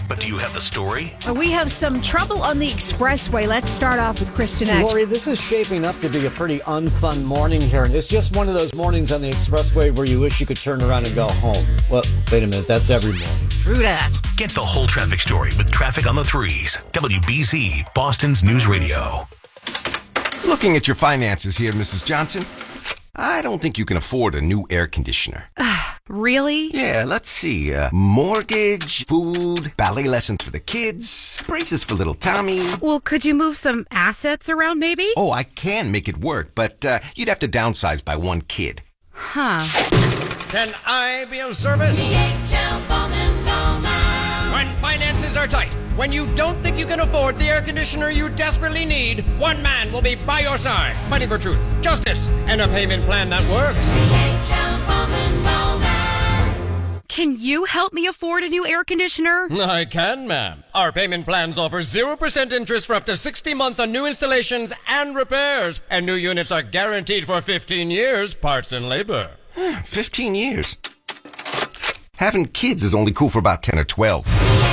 But do you have the story? We have some trouble on the expressway. Let's start off with Kristen Eck. Lori, this is shaping up to be a pretty unfun morning here. It's just one of those mornings on the expressway where you wish you could turn around and go home. Well, wait a minute. That's every morning. True that. Get the whole traffic story with Traffic on the Threes. WBZ, Boston's News Radio. Looking at your finances here, Mrs. Johnson, I don't think you can afford a new air conditioner. Really? Yeah, let's see. Mortgage, food, ballet lessons for the kids, braces for little Tommy. Well, could you move some assets around maybe? Oh, I can make it work, but you'd have to downsize by one kid. Huh. Can I be of service? When finances are tight, when you don't think you can afford the air conditioner you desperately need, one man will be by your side, fighting for truth, justice, and a payment plan that works. Can you help me afford a new air conditioner? I can, ma'am. Our payment plans offer 0% interest for up to 60 months on new installations and repairs. And new units are guaranteed for 15 years, parts and labor. 15 years. Having kids is only cool for about 10 or 12.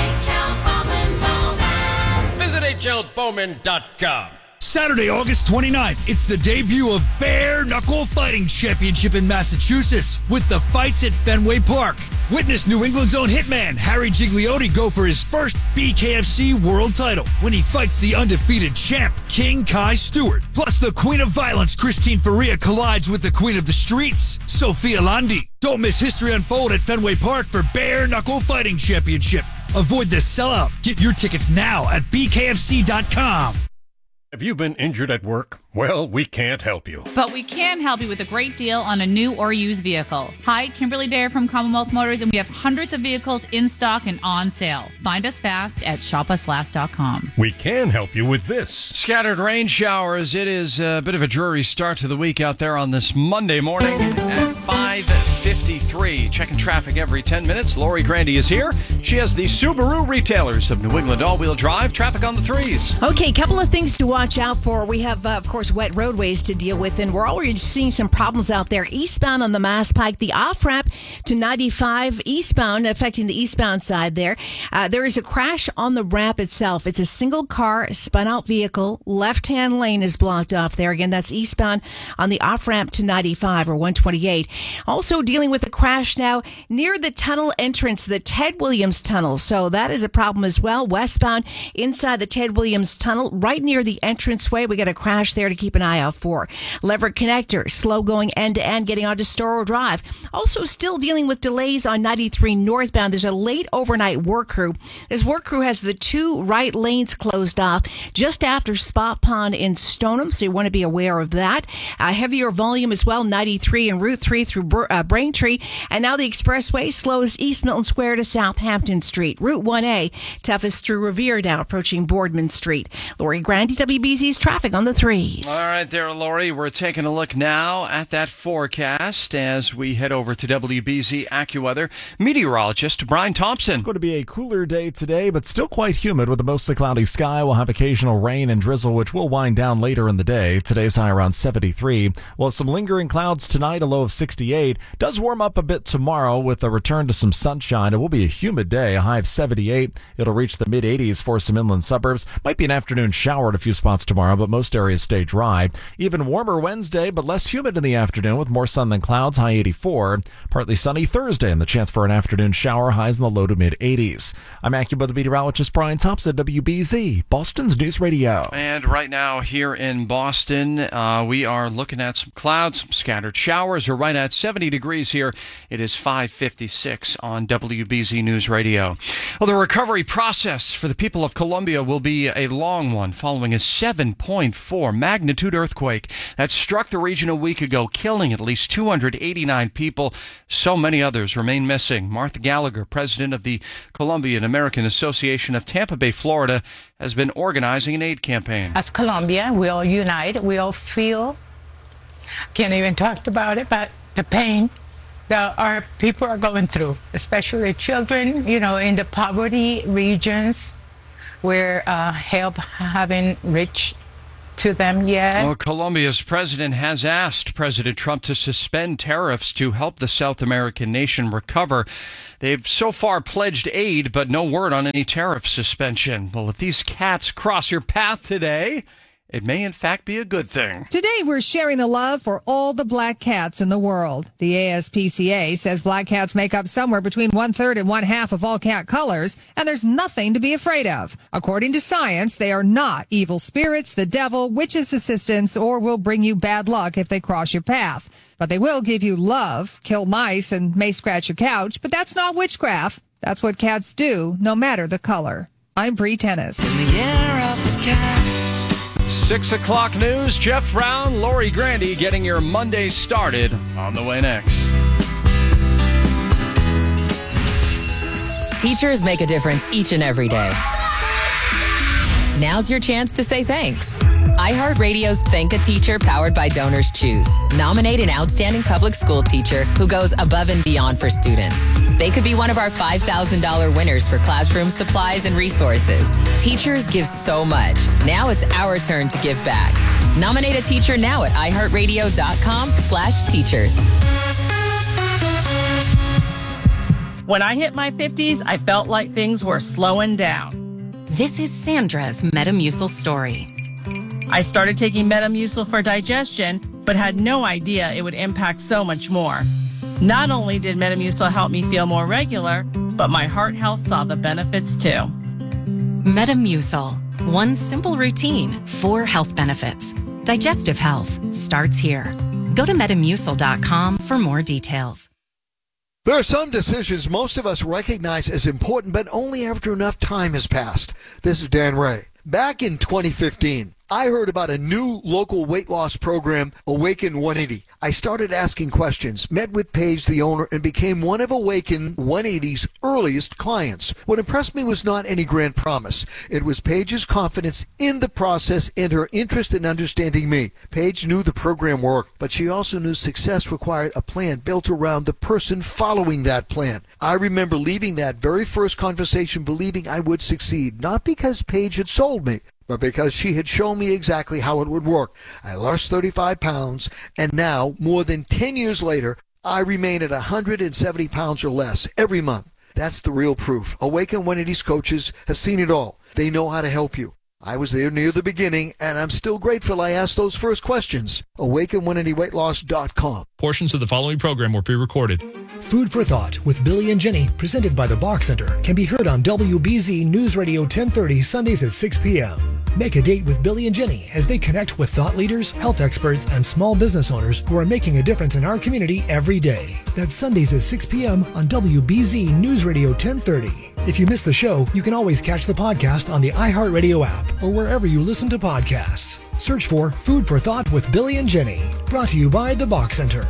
Visit hlbowman.com. Saturday, August 29th, it's the debut of Bare Knuckle Fighting Championship in Massachusetts with the fights at Fenway Park. Witness New England's own hitman Harry Gigliotti go for his first BKFC world title when he fights the undefeated champ King Kai Stewart. Plus, the Queen of Violence Christine Faria collides with the Queen of the Streets, Sophia Landi. Don't miss history unfold at Fenway Park for Bare Knuckle Fighting Championship. Avoid the sellout. Get your tickets now at bkfc.com. Have you been injured at work? Well, we can't help you. But we can help you with a great deal on a new or used vehicle. Hi, Kimberly Dare from Commonwealth Motors, and we have hundreds of vehicles in stock and on sale. Find us fast at shopuslast.com. We can help you with this. Scattered rain showers. It is a bit of a dreary start to the week out there on this Monday morning at 5:53. Checking traffic every 10 minutes. Lori Grandy is here. She has the Subaru retailers of New England all-wheel drive. Traffic on the threes. Okay, couple of things to watch out for. We have, of course, wet roadways to deal with, and we're already seeing some problems out there. Eastbound on the Mass Pike, the off-ramp to 95 eastbound, affecting the eastbound side there. There is a crash on the ramp itself. It's a single-car, spun-out vehicle. Left-hand lane is blocked off there. Again, that's eastbound on the off-ramp to 95 or 128. Also dealing with a crash now near the tunnel entrance, the Ted Williams Tunnel. So that is a problem as well. Westbound inside the Ted Williams Tunnel, right near the entranceway. We got a crash there to keep an eye out for. Leverett Connector, slow going end to end, getting onto Storrow Drive. Also still dealing with delays on 93 northbound. There's a late overnight work crew. This work crew has the two right lanes closed off just after Spot Pond in Stoneham, so you want to be aware of that. Heavier volume as well, 93 and Route 3 through Braintree. And now the expressway slows East Milton Square to Southampton Street. Route 1A, toughest through Revere now, approaching Boardman Street. Lori Grandy, WBZ's traffic on the threes. All right there, Lori. We're taking a look now at that forecast as we head over to WBZ AccuWeather. Meteorologist Brian Thompson. It's going to be a cooler day today, but still quite humid with a mostly cloudy sky. We'll have occasional rain and drizzle, which will wind down later in the day. Today's high around 73. We'll have some lingering clouds tonight, a low of 68. Does warm up a bit tomorrow with a return to some sunshine. It will be a humid day, a high of 78. It'll reach the mid-80s for some inland suburbs. Might be an afternoon shower at a few spots tomorrow, but most areas stay dry. Even warmer Wednesday, but less humid in the afternoon with more sun than clouds, high 84. Partly sunny Thursday and the chance for an afternoon shower, highs in the low to mid-80s. I'm AccuWeather meteorologist Brian Thompson, WBZ, Boston's News Radio. And right now here in Boston, we are looking at some clouds, some scattered showers. We're right at 70 degrees here. It is 5:56 on WBZ News Radio. Well, the recovery process for the people of Colombia will be a long one following a 7.4 magnitude earthquake that struck the region a week ago, killing at least 289 people. So many others remain missing. Martha Gallagher, president of the Colombian American Association of Tampa Bay, Florida, has been organizing an aid campaign. As Colombia, we all unite, we all feel, can't even talk about it, but the pain that our people are going through, especially children, in the poverty regions where help haven't reached to them yet. Well, Colombia's president has asked President Trump to suspend tariffs to help the South American nation recover. They've so far pledged aid, but no word on any tariff suspension. Well, if these cats cross your path today, it may in fact be a good thing. Today, we're sharing the love for all the black cats in the world. The ASPCA says black cats make up somewhere between 1/3 and 1/2 of all cat colors, and there's nothing to be afraid of. According to science, they are not evil spirits, the devil, witches' assistants, or will bring you bad luck if they cross your path. But they will give you love, kill mice, and may scratch your couch. But that's not witchcraft. That's what cats do, no matter the color. I'm Bree Tennis. In the year of the cat. 6 o'clock news, Jeff Brown, Lori Grandy getting your Monday started on the way next. Teachers make a difference each and every day. Now's your chance to say thanks. iHeartRadio's Thank a Teacher powered by Donors Choose. Nominate an outstanding public school teacher who goes above and beyond for students. They could be one of our $5,000 winners for classroom supplies and resources. Teachers give so much. Now it's our turn to give back. Nominate a teacher now at iHeartRadio.com/teachers. When I hit my 50s, I felt like things were slowing down. This is Sandra's Metamucil story. I started taking Metamucil for digestion, but had no idea it would impact so much more. Not only did Metamucil help me feel more regular, but my heart health saw the benefits too. Metamucil. One simple routine, 4 health benefits. Digestive health starts here. Go to Metamucil.com for more details. There are some decisions most of us recognize as important, but only after enough time has passed. This is Dan Ray. Back in 2015, I heard about a new local weight loss program, Awaken 180. I started asking questions, met with Paige, the owner, and became one of Awaken 180's earliest clients. What impressed me was not any grand promise. It was Paige's confidence in the process and her interest in understanding me. Paige knew the program worked, but she also knew success required a plan built around the person following that plan. I remember leaving that very first conversation believing I would succeed, not because Paige had sold me, but because she had shown me exactly how it would work. I lost 35 pounds, and now, more than 10 years later, I remain at 170 pounds or less every month. That's the real proof. Awaken 180's coaches have seen it all. They know how to help you. I was there near the beginning, and I'm still grateful I asked those first questions. Awaken180weightloss.com. Portions of the following program were pre-recorded. Food for Thought with Billy and Jenny, presented by the Bach Center, can be heard on WBZ News Radio 1030 Sundays at 6 p.m. Make a date with Billy and Jenny as they connect with thought leaders, health experts, and small business owners who are making a difference in our community every day. That's Sundays at 6 p.m. on WBZ News Radio 1030. If you miss the show, you can always catch the podcast on the iHeartRadio app or wherever you listen to podcasts. Search for Food for Thought with Billy and Jenny. Brought to you by the Bach Center.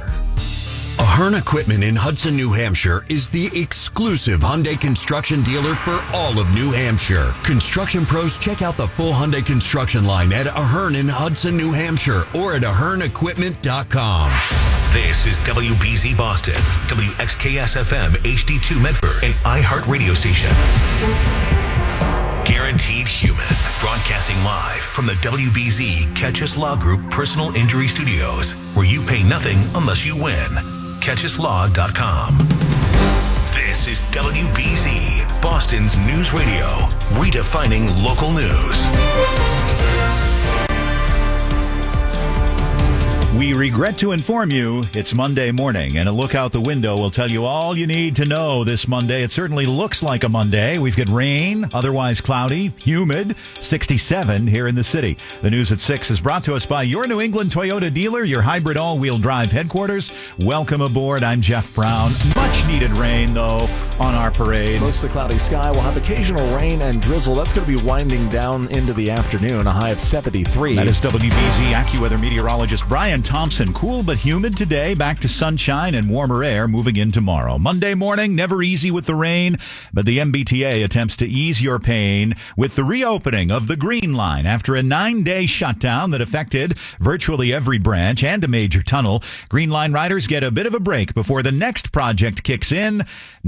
Ahern Equipment in Hudson, New Hampshire is the exclusive Hyundai construction dealer for all of New Hampshire. Construction pros, check out the full Hyundai construction line at Ahern in Hudson, New Hampshire or at ahernequipment.com. This is WBZ Boston, WXKS-FM HD2 Medford, and iHeart Radio Station. Guaranteed Human, broadcasting live from the WBZ Catchus Law Group Personal Injury Studios, where you pay nothing unless you win. CatchusLaw.com. This is WBZ, Boston's news radio, redefining local news. We regret to inform you it's Monday morning, and a look out the window will tell you all you need to know this Monday. It certainly looks like a Monday. We've got rain, otherwise cloudy, humid, 67 here in the city. The news at 6 is brought to us by your New England Toyota dealer, your hybrid all-wheel drive headquarters. Welcome aboard. I'm Jeff Brown. Much needed rain, though, on our parade. Mostly cloudy sky. We'll have occasional rain and drizzle. That's going to be winding down into the afternoon, a high of 73. That is WBZ AccuWeather meteorologist Brian Thompson. Cool but humid today, back to sunshine and warmer air moving in tomorrow. Monday morning, never easy with the rain, but the MBTA attempts to ease your pain with the reopening of the Green Line after a 9-day shutdown that affected virtually every branch and a major tunnel. Green Line riders get a bit of a break before the next project kicks in next month.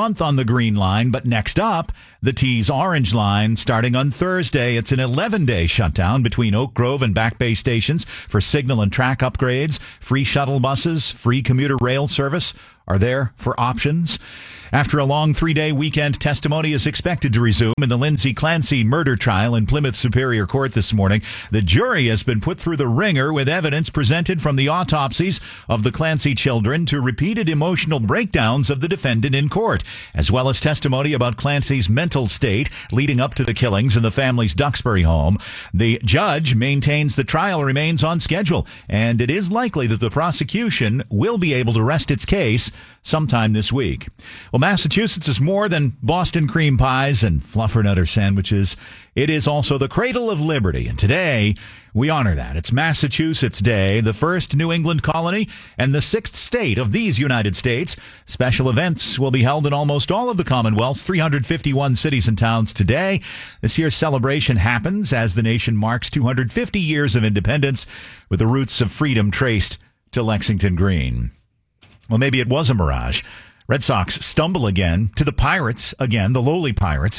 month on the Green Line, but next up, the T's Orange Line starting on Thursday. It's an 11-day shutdown between Oak Grove and Back Bay stations for signal and track upgrades. Free shuttle buses, free commuter rail service are there for options. After a long 3-day weekend, testimony is expected to resume in the Lindsay Clancy murder trial in Plymouth Superior Court this morning. The jury has been put through the ringer with evidence presented from the autopsies of the Clancy children to repeated emotional breakdowns of the defendant in court, as well as testimony about Clancy's mental state leading up to the killings in the family's Duxbury home. The judge maintains the trial remains on schedule, and it is likely that the prosecution will be able to rest its case sometime this week. Well, Massachusetts is more than Boston cream pies and fluffernutter sandwiches. It is also the cradle of liberty, and today we honor that. It's Massachusetts Day, the first New England colony and the 6th state of these United States. Special events will be held in almost all of the Commonwealth's 351 cities and towns today. This year's celebration happens as the nation marks 250 years of independence, with the roots of freedom traced to Lexington Green. Well, maybe it was a mirage. Red Sox stumble again to the Pirates, again, the lowly Pirates.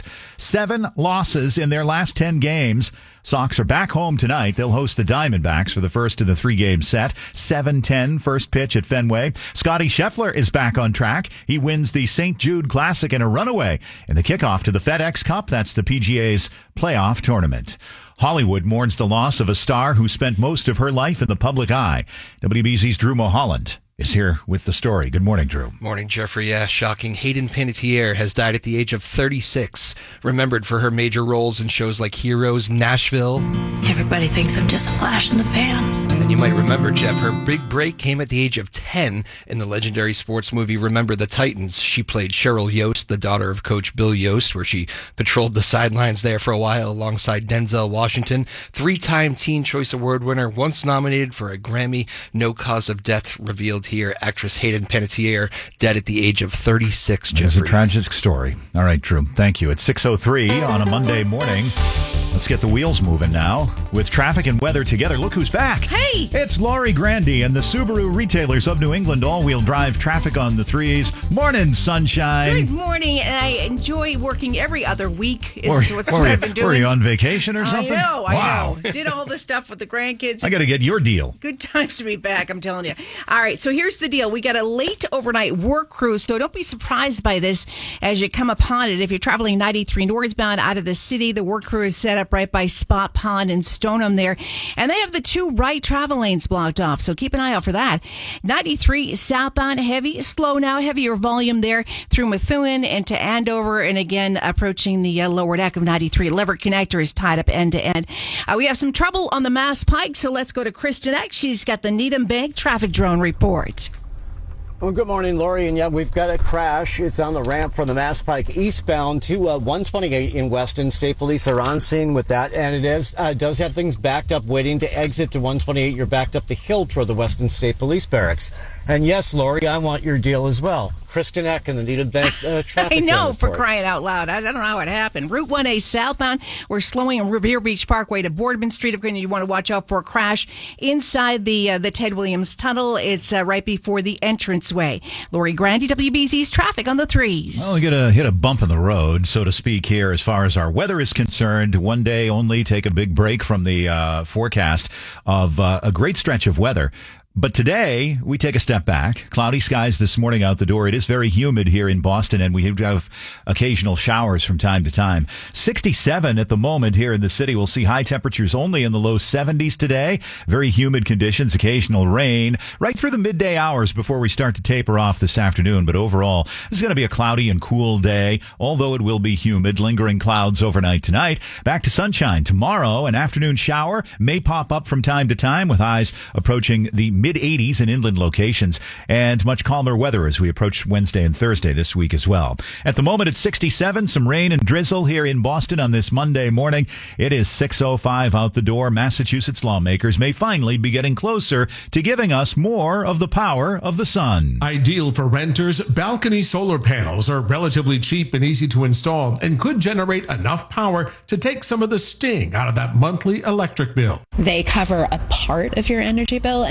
7 losses in their last 10 games. Sox are back home tonight. They'll host the Diamondbacks for the first of the 3-game set. 7-10 first pitch at Fenway. Scotty Scheffler is back on track. He wins the St. Jude Classic in a runaway in the kickoff to the FedEx Cup. That's the PGA's playoff tournament. Hollywood mourns the loss of a star who spent most of her life in the public eye. WBZ's Drew Mulholland is here with the story. Good morning, Drew. Morning, Jeffrey. Yeah, shocking. Hayden Panettiere has died at the age of 36, remembered for her major roles in shows like Heroes, Nashville. Everybody thinks I'm just a flash in the pan. And you might remember, Jeff, her big break came at the age of 10 in the legendary sports movie Remember the Titans. She played Cheryl Yost, the daughter of Coach Bill Yost, where she patrolled the sidelines there for a while alongside Denzel Washington. 3-time Teen Choice Award winner, once nominated for a Grammy. No cause of death revealed here. Actress Hayden Panettiere, dead at the age of 36, Jeffrey. It's a tragic story. All right, Drew. Thank you. It's 6:03 on a Monday morning. Let's get the wheels moving now. With traffic and weather together, look who's back. Hey! It's Laurie Grandy and the Subaru retailers of New England all-wheel drive traffic on the 3s. Morning, sunshine. Good morning, and I enjoy working every other week. What I've been doing. Were you on vacation or something? I know. Did all this stuff with the grandkids. I got to get your deal. Good times to be back, I'm telling you. All right, so here's the deal. We got a late overnight work crew, so don't be surprised by this as you come upon it. If you're traveling 93 northbound out of the city, the work crew is set up right by Spot Pond and Stoneham there, and they have the 2 right travel lanes blocked off, so keep an eye out for that. 93 southbound, heavy, slow now, heavier volume there through Methuen and to Andover, and again approaching the lower deck of 93. Lever Connector is tied up end to end. We have some trouble on the Mass Pike, so let's go to Kristen Eck. She's got the Needham Bank traffic drone report. Well, good morning, Lori. And yeah, we've got a crash. It's on the ramp from the Mass Pike eastbound to 128 in Weston. State Police are on scene with that, and it does have things backed up waiting to exit to 128. You're backed up the hill toward the Weston State Police Barracks. And yes, Lori, I want your deal as well. Kristen Eck and the Needham Bank traffic. I know, for crying out loud. I don't know how it happened. Route 1A southbound, we're slowing on Revere Beach Parkway to Boardman Street. Of course, you want to watch out for a crash inside the Ted Williams Tunnel. It's right before the entranceway. Lori Grandy, WBZ's traffic on the 3s. Well, we're going to hit a bump in the road, so to speak, here as far as our weather is concerned. One day only, take a big break from the forecast of a great stretch of weather. But today, we take a step back. Cloudy skies this morning out the door. It is very humid here in Boston, and we have occasional showers from time to time. 67 at the moment here in the city. We'll see high temperatures only in the low 70s today. Very humid conditions, occasional rain, right through the midday hours before we start to taper off this afternoon. But overall, this is going to be a cloudy and cool day, although it will be humid. Lingering clouds overnight tonight. Back to sunshine tomorrow. An afternoon shower may pop up from time to time with highs approaching the mid-80s in inland locations, and much calmer weather as we approach Wednesday and Thursday this week as well. At the moment, it's 67, some rain and drizzle here in Boston on this Monday morning. It is 6:05 out the door. Massachusetts lawmakers may finally be getting closer to giving us more of the power of the sun. Ideal for renters, balcony solar panels are relatively cheap and easy to install and could generate enough power to take some of the sting out of that monthly electric bill. They cover a part of your energy bill, and then you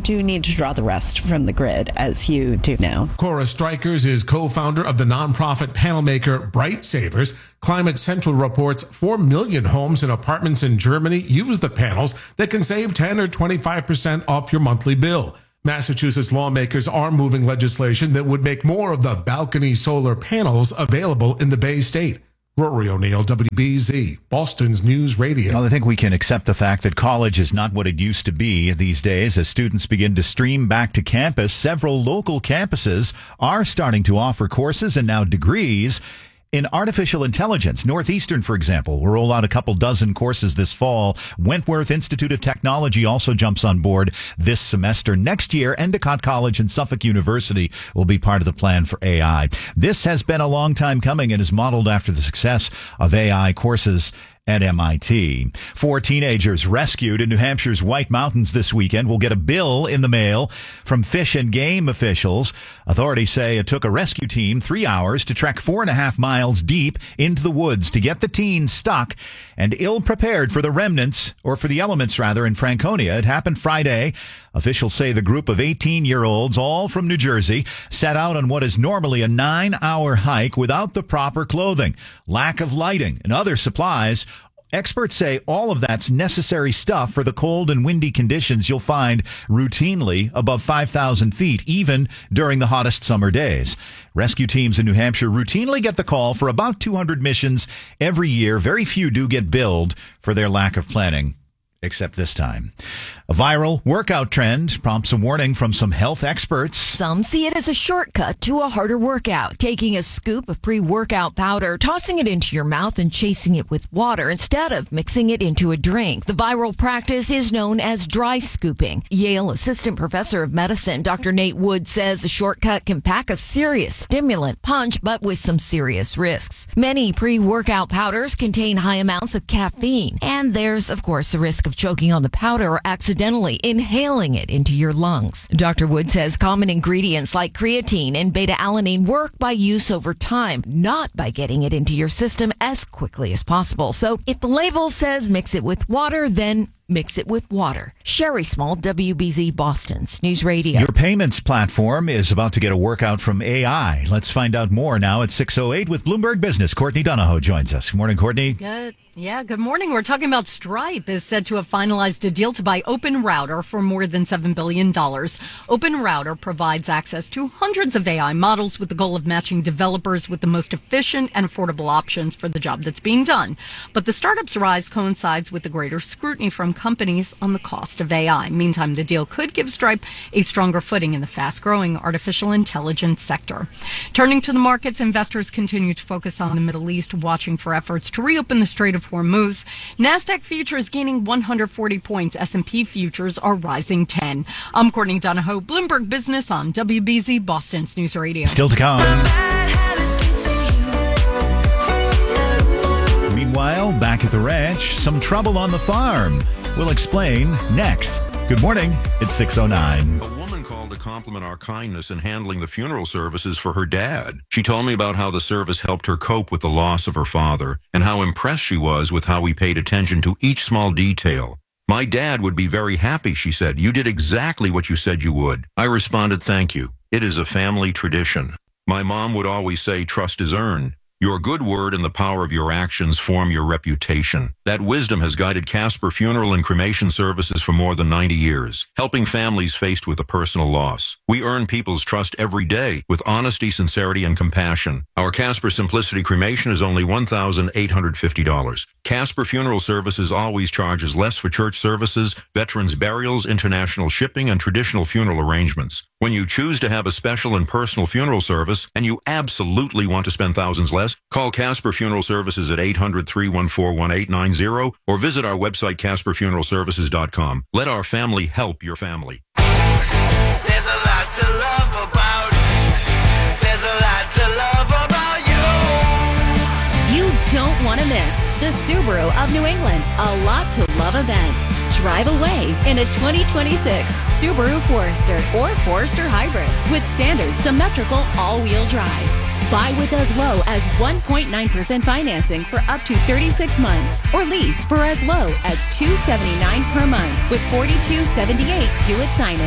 do need to draw the rest from the grid, as you do now. Cora Strikers is co-founder of the nonprofit panel maker Bright Savers. Climate Central reports 4 million homes and apartments in Germany use the panels that can save 10 or 25% off your monthly bill. Massachusetts lawmakers are moving legislation that would make more of the balcony solar panels available in the Bay State. Rory O'Neill, WBZ, Boston's News Radio. Well, I think we can accept the fact that college is not what it used to be these days. As students begin to stream back to campus, several local campuses are starting to offer courses and now degrees in artificial intelligence. Northeastern, for example, will roll out a couple dozen courses this fall. Wentworth Institute of Technology also jumps on board this semester. Next year, Endicott College and Suffolk University will be part of the plan for AI. This has been a long time coming and is modeled after the success of AI courses at MIT. 4 teenagers rescued in New Hampshire's White Mountains this weekend will get a bill in the mail from Fish and Game officials. Authorities say it took a rescue team 3 hours to trek 4.5 miles deep into the woods to get the teens stuck and ill-prepared for the remnants, or for the elements rather, in Franconia. It happened Friday. Officials say the group of 18-year-olds, all from New Jersey, set out on what is normally a 9-hour hike without the proper clothing, lack of lighting, and other supplies. Experts say all of that's necessary stuff for the cold and windy conditions you'll find routinely above 5,000 feet, even during the hottest summer days. Rescue teams in New Hampshire routinely get the call for about 200 missions every year. Very few do get billed for their lack of planning, except this time. A viral workout trend prompts a warning from some health experts. Some see it as a shortcut to a harder workout, taking a scoop of pre-workout powder, tossing it into your mouth and chasing it with water instead of mixing it into a drink. The viral practice is known as dry scooping. Yale Assistant Professor of Medicine Dr. Nate Wood says a shortcut can pack a serious stimulant punch, but with some serious risks. Many pre-workout powders contain high amounts of caffeine, and there's, of course, a risk of choking on the powder or accidentally inhaling it into your lungs. Dr. Wood says common ingredients like creatine and beta-alanine work by use over time, not by getting it into your system as quickly as possible. So if the label says mix it with water, then mix it with water. Sherry Small, WBZ Boston's News Radio. Your payments platform is about to get a workout from AI. Let's find out more now at 6:08 with Bloomberg Business. Courtney Donahoe joins us. Good morning, Courtney. Good morning. We're talking about Stripe is said to have finalized a deal to buy OpenRouter for more than $7 billion. OpenRouter provides access to hundreds of AI models with the goal of matching developers with the most efficient and affordable options for the job that's being done. But the startup's rise coincides with the greater scrutiny from companies on the cost of AI. Meantime, the deal could give Stripe a stronger footing in the fast-growing artificial intelligence sector. Turning to the markets, investors continue to focus on the Middle East, watching for efforts to reopen the Strait of Hormuz. NASDAQ futures gaining 140 points. S&P futures are rising 10. I'm Courtney Donahoe, Bloomberg Business on WBZ Boston's News Radio. Still to come. Meanwhile, back at the ranch, some trouble on the farm. We'll explain next. Good morning. It's 6:09. A woman called to compliment our kindness in handling the funeral services for her dad. She told me about how the service helped her cope with the loss of her father and how impressed she was with how we paid attention to each small detail. My dad would be very happy, she said. You did exactly what you said you would. I responded, thank you. It is a family tradition. My mom would always say, trust is earned. Your good word and the power of your actions form your reputation. That wisdom has guided Casper Funeral and Cremation Services for more than 90 years, helping families faced with a personal loss. We earn people's trust every day with honesty, sincerity, and compassion. Our Casper Simplicity Cremation is only $1,850. Casper Funeral Services always charges less for church services, veterans' burials, international shipping, and traditional funeral arrangements. When you choose to have a special and personal funeral service, and you absolutely want to spend thousands less, call Casper Funeral Services at 800-314-1890 or visit our website, CasperFuneralServices.com. Let our family help your family. There's a lot to love about. There's a lot to love about you. You don't want to miss the Subaru of New England A Lot to Love event. Drive away in a 2026 Subaru Forester or Forester Hybrid with standard symmetrical all-wheel drive. Buy with as low as 1.9% financing for up to 36 months or lease for as low as $279 per month with $42.78 due at signing.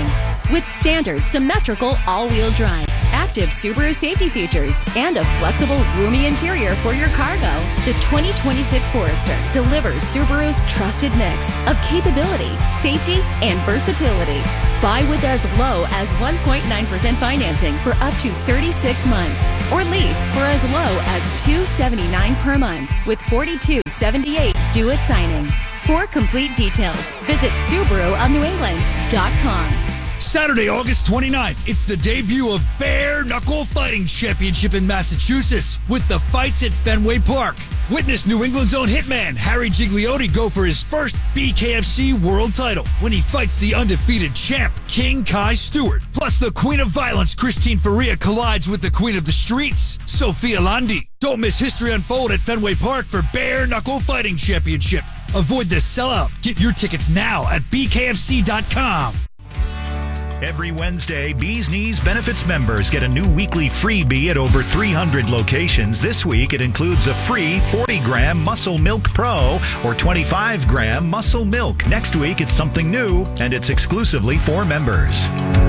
with standard symmetrical all-wheel drive, active Subaru safety features, and a flexible, roomy interior for your cargo. The 2026 Forester delivers Subaru's trusted mix of capability, safety, and versatility. Buy with as low as 1.9% financing for up to 36 months, or lease for as low as $279 per month with $42.78 due at signing. For complete details, visit SubaruofNewEngland.com. Saturday, August 29th, it's the debut of Bare Knuckle Fighting Championship in Massachusetts with the fights at Fenway Park. Witness New England's own hitman, Harry Gigliotti, go for his first BKFC world title when he fights the undefeated champ, King Kai Stewart. Plus, the Queen of Violence, Christine Faria, collides with the Queen of the Streets, Sophia Landi. Don't miss history unfold at Fenway Park for Bare Knuckle Fighting Championship. Avoid the sellout. Get your tickets now at BKFC.com. Every Wednesday, Bee's Knees Benefits members get a new weekly freebie at over 300 locations. This week, it includes a free 40-gram Muscle Milk Pro or 25-gram Muscle Milk. Next week, it's something new, and it's exclusively for members.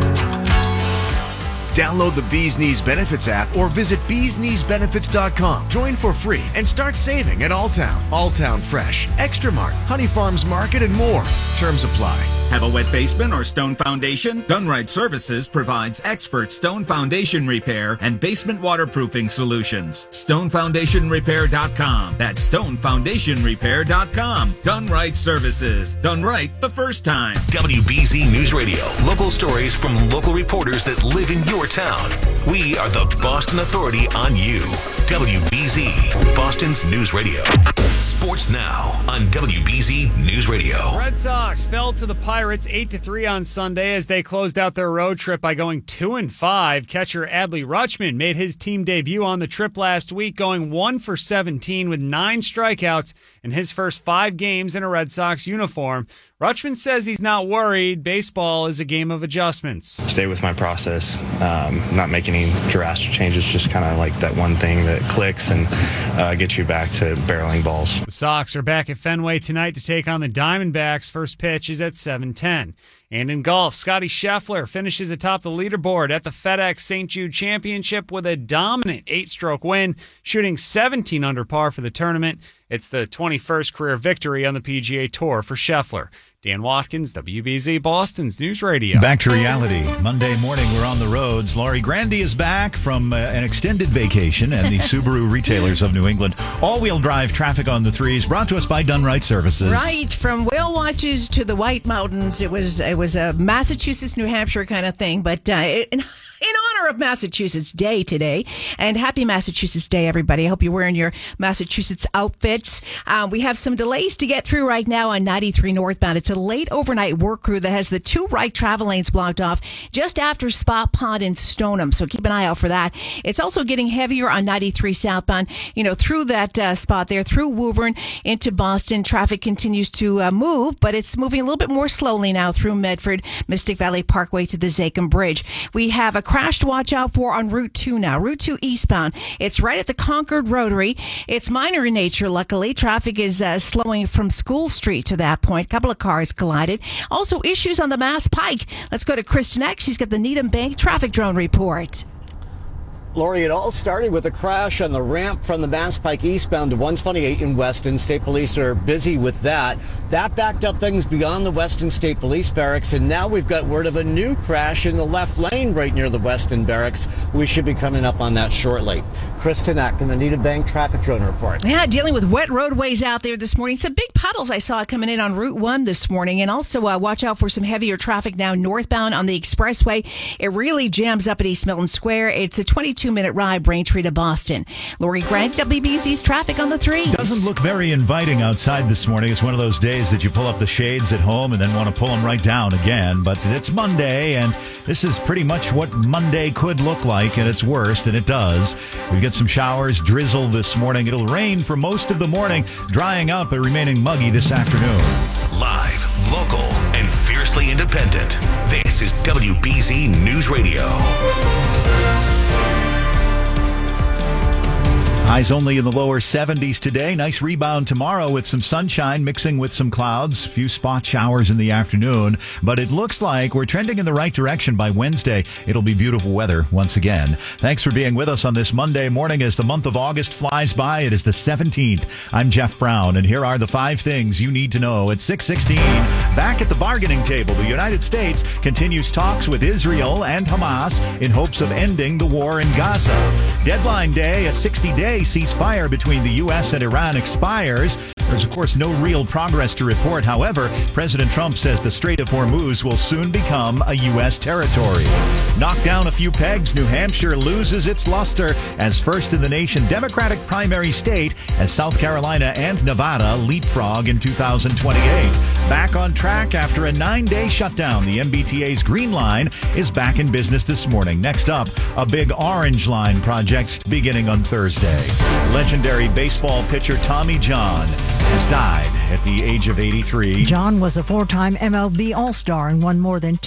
Download the Bee's Knees Benefits app or visit beeskneesbenefits.com. Join for free and start saving at Alltown Fresh, Extra Mart, Honey Farms Market, and more. Terms apply. Have a wet basement or stone foundation? Dunright Services provides expert stone foundation repair and basement waterproofing solutions. StoneFoundationRepair.com. That's StoneFoundationRepair.com. Dunright Services. Done right the first time. WBZ News Radio. Local stories from local reporters that live in your town. We are the Boston Authority on you. WBZ, Boston's News Radio. Sports now on WBZ News Radio. Red Sox fell to the Pirates 8-3 on Sunday as they closed out their road trip by going 2-5. Catcher Adley Rutschman made his team debut on the trip last week, going 1 for 17 with 9 strikeouts in his first 5 games in a Red Sox uniform. Rutschman says he's not worried. Baseball is a game of adjustments. Stay with my process, not make any drastic changes, just kind of like that one thing that clicks and gets you back to barreling balls. The Sox are back at Fenway tonight to take on the Diamondbacks. First pitch is at 7:10. And in golf, Scotty Scheffler finishes atop the leaderboard at the FedEx St. Jude Championship with a dominant 8-stroke win, shooting 17 under par for the tournament. It's the 21st career victory on the PGA Tour for Scheffler. Dan Watkins, WBZ Boston's News Radio. Back to reality. Monday morning, we're on the roads. Laurie Grandy is back from an extended vacation and the Subaru retailers of New England. All-wheel drive traffic on the threes, brought to us by Dunright Services. Right, from whale watches to the White Mountains. It was a Massachusetts, New Hampshire kind of thing, but in honor of Massachusetts Day today, and happy Massachusetts Day, everybody. I hope you're wearing your Massachusetts outfits. We have some delays to get through right now on 93 northbound. It's a late overnight work crew that has the 2 right travel lanes blocked off just after Spot Pond in Stoneham, so keep an eye out for that. It's also getting heavier on 93 southbound, through that spot there, through Woburn into Boston. Traffic continues to move, but it's moving a little bit more slowly now through Medford, Mystic Valley Parkway to the Zakim Bridge. We have a crash to watch out for on Route 2 now. Route 2 eastbound. It's right at the Concord Rotary. It's minor in nature, luckily. Traffic is slowing from School Street to that point. A couple of cars collided. Also, issues on the Mass Pike. Let's go to Kristen Eck. She's got the Needham Bank traffic drone report. Lori, it all started with a crash on the ramp from the Mass Pike eastbound to 128 in Weston. State Police are busy with that. That backed up things beyond the Weston State Police Barracks, and now we've got word of a new crash in the left lane right near the Weston Barracks. We should be coming up on that shortly. Kristen Eck in the Needham Bank traffic drone report. Yeah, dealing with wet roadways out there this morning. Some big puddles I saw coming in on Route 1 this morning, and also watch out for some heavier traffic now northbound on the expressway. It really jams up at East Milton Square. It's a 22-minute ride, Braintree to Boston. Lori Grant, WBZ's traffic on the 3. Doesn't look very inviting outside this morning. It's one of those days that you pull up the shades at home and then want to pull them right down again. But it's Monday, and this is pretty much what Monday could look like at its worst, and it does. We get some showers, drizzle this morning. It'll rain for most of the morning, drying up but remaining muggy this afternoon. Live, local, and fiercely independent. This is WBZ News Radio. Highs only in the lower 70s today. Nice rebound tomorrow with some sunshine mixing with some clouds. A few spot showers in the afternoon. But it looks like we're trending in the right direction by Wednesday. It'll be beautiful weather once again. Thanks for being with us on this Monday morning as the month of August flies by. It is the 17th. I'm Jeff Brown, and here are the 5 things you need to know at 6:16. Back at the bargaining table, the United States continues talks with Israel and Hamas in hopes of ending the war in Gaza. Deadline day, a 60-day ceasefire between the U.S. and Iran expires. There's, of course, no real progress to report. However, President Trump says the Strait of Hormuz will soon become a U.S. territory. Knocked down a few pegs, New Hampshire loses its luster as first-in-the-nation Democratic primary state as South Carolina and Nevada leapfrog in 2028. Back on track after a 9-day shutdown, the MBTA's Green Line is back in business this morning. Next up, a big Orange Line project beginning on Thursday. Legendary baseball pitcher Tommy John has died at the age of 83. John was a 4-time MLB All-Star and won more than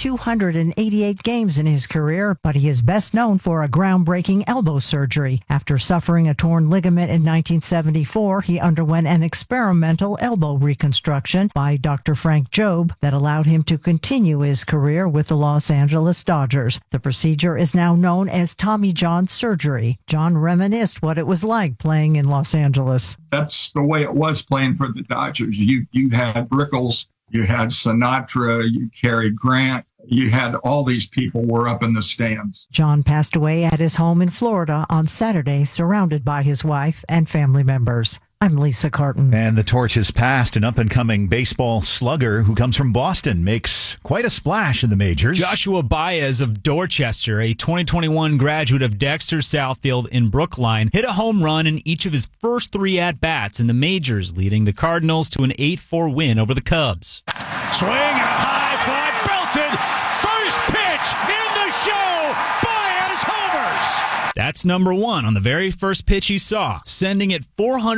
288 games in his career, but he is best known for a groundbreaking elbow surgery. After suffering a torn ligament in 1974, he underwent an experimental elbow reconstruction by Dr. Frank Jobe that allowed him to continue his career with the Los Angeles Dodgers. The procedure is now known as Tommy John surgery. John reminisced what it was like playing in Los Angeles. That's the way it was playing for the Dodgers. You had Rickles, you had Sinatra, you Cary Grant, you had all these people were up in the stands. John passed away at his home in Florida on Saturday, surrounded by his wife and family members. I'm Lisa Carton. And the torch is passed. An up-and-coming baseball slugger who comes from Boston makes quite a splash in the majors. Joshua Baez of Dorchester, a 2021 graduate of Dexter Southfield in Brookline, hit a home run in each of his first 3 at-bats in the majors, leading the Cardinals to an 8-4 win over the Cubs. Swing and a high fly belted. First pitch in the show. Baez homers. That's number 1 on the very first pitch he saw, sending it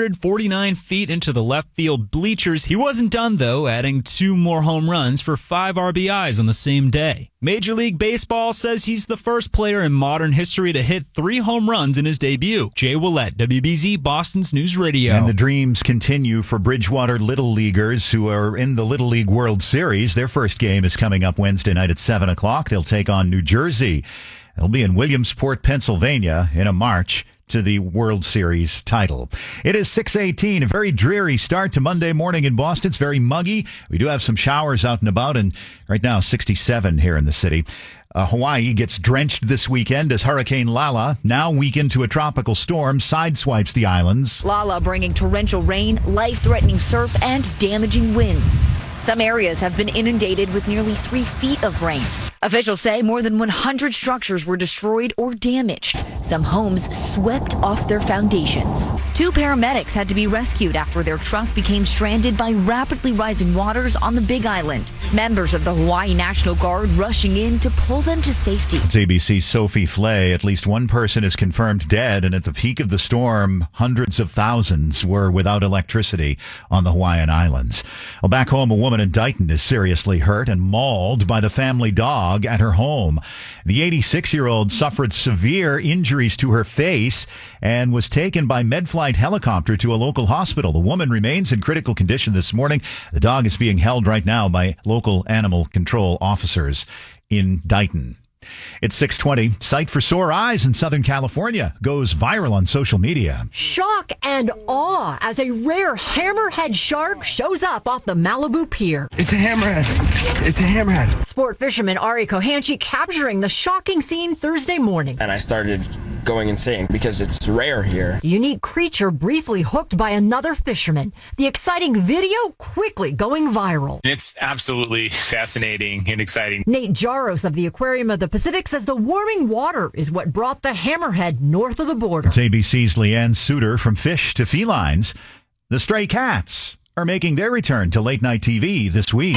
449 feet into the left field bleachers. He wasn't done, though, adding 2 more home runs for 5 RBIs on the same day. Major League Baseball says he's the first player in modern history to hit 3 home runs in his debut. Jay Willett, WBZ, Boston's News Radio. And the dreams continue for Bridgewater Little Leaguers who are in the Little League World Series. Their first game is coming up Wednesday night at 7 o'clock. They'll take on New Jersey. They'll be in Williamsport, Pennsylvania in a march to the World Series title. It is 6:18, a very dreary start to Monday morning in Boston. It's very muggy. We do have some showers out and about, and right now 67 here in the city. Hawaii gets drenched this weekend as Hurricane Lala, now weakened to a tropical storm, sideswipes the islands. Lala bringing torrential rain, life-threatening surf, and damaging winds. Some areas have been inundated with nearly 3 feet of rain. Officials say more than 100 structures were destroyed or damaged. Some homes swept off their foundations. 2 paramedics had to be rescued after their truck became stranded by rapidly rising waters on the Big Island. Members of the Hawaii National Guard rushing in to pull them to safety. It's ABC's Sophie Flay. At least 1 person is confirmed dead, and at the peak of the storm, hundreds of thousands were without electricity on the Hawaiian Islands. Well, back home, a woman in Dighton is seriously hurt and mauled by the family dog at her home. The 86-year-old suffered severe injuries to her face and was taken by MedFlight helicopter to a local hospital. The woman remains in critical condition this morning. The dog is being held right now by local animal control officers in Dighton. It's 6:20. Sight for sore eyes in Southern California goes viral on social media. Shock and awe as a rare hammerhead shark shows up off the Malibu Pier. It's a hammerhead. It's a hammerhead. Sport fisherman Ari Kohanchi capturing the shocking scene Thursday morning. And I started going insane because it's rare here. The unique creature briefly hooked by another fisherman. The exciting video quickly going viral. It's absolutely fascinating and exciting. Nate Jaros of the Aquarium of the Pacific says the warming water is what brought the hammerhead north of the border. It's ABC's Leanne Suter. From fish to felines. The stray cats are making their return to late night TV this week.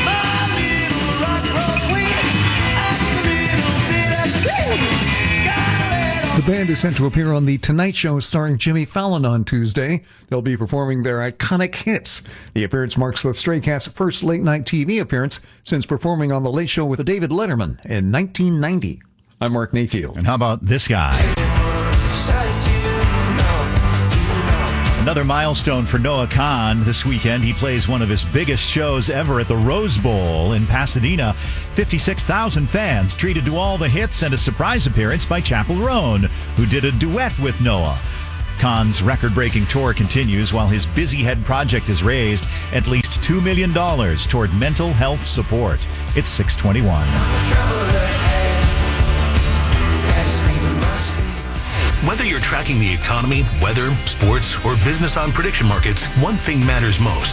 The band is set to appear on The Tonight Show starring Jimmy Fallon on Tuesday. They'll be performing their iconic hits. The appearance marks the Stray Cats' first late-night TV appearance since performing on The Late Show with David Letterman in 1990. I'm Mark Mayfield. And how about this guy? Another milestone for Noah Khan this weekend. He plays one of his biggest shows ever at the Rose Bowl in Pasadena. 56,000 fans treated to all the hits and a surprise appearance by Chappell Roan, who did a duet with Noah. Khan's record-breaking tour continues while his Busy Head project has raised at least $2 million toward mental health support. It's 621. Whether you're tracking the economy, weather, sports, or business on prediction markets, one thing matters most.